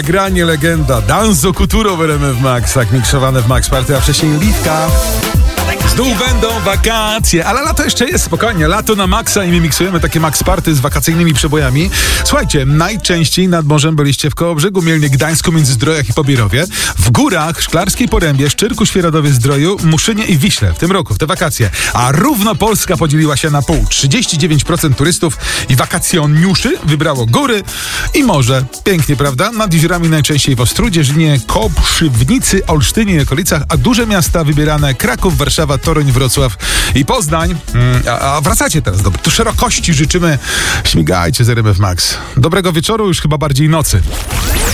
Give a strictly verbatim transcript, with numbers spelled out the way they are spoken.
Granie legenda Danzo Kuturo w R M F Max, tak miksowane w Max Party, a wcześniej Litka. Znów będą wakacje, ale lato jeszcze jest, spokojnie, lato na maksa i my miksujemy takie Max Party z wakacyjnymi przebojami. Słuchajcie, najczęściej nad morzem byliście w Kołobrzegu, Mielnie, Gdańsku, Międzyzdrojach i Pobierowie, w górach, Szklarskiej Porębie, Szczyrku, Świeradowie Zdroju, Muszynie i Wiśle w tym roku, w te wakacje. A równo Polska podzieliła się na pół. trzydzieści dziewięć procent turystów i wakacjoniuszy wybrało góry i morze. Pięknie, prawda? Nad jeziorami najczęściej w Ostródzie, Żninie, Koprzywnicy, Olsztynie i okolicach, a duże miasta wybierane Kraków, Warszawa, Toruń, Wrocław i Poznań. A, a wracacie teraz do tu szerokości życzymy. Śmigajcie z R M F Max. Dobrego wieczoru, już chyba bardziej nocy.